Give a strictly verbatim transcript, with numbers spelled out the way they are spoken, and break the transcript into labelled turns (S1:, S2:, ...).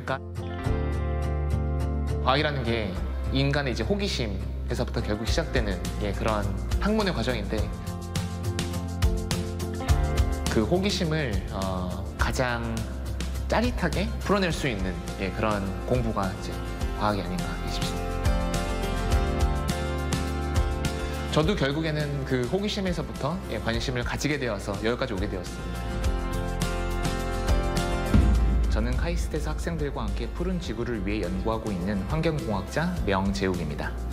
S1: 될까? 과학이라는 게 인간의 이제 호기심에서부터 결국 시작되는 예, 그런 학문의 과정인데 그 호기심을 어, 가장 짜릿하게 풀어낼 수 있는 예, 그런 공부가 이제 과학이 아닌가 싶습니다. 저도 결국에는 그 호기심에서부터 예, 관심을 가지게 되어서 여기까지 오게 되었습니다. 저는 카이스트에서 학생들과 함께 푸른 지구를 위해 연구하고 있는 환경공학자 명재욱입니다.